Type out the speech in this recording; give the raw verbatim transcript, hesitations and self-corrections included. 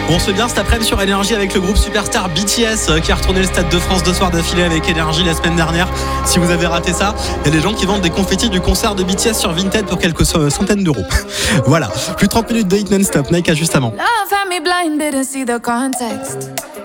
On se fait bien cet après-midi sur Énergie avec le groupe Superstar B T S qui a retourné le Stade de France deux soirs d'affilée avec Énergie la semaine dernière. Si vous avez raté ça, il y a des gens qui vendent des confettis du concert de B T S sur Vinted pour quelques centaines d'euros. Voilà, plus de trente minutes de hit non-stop. Nike juste avant. Love had me blind, didn't see the context.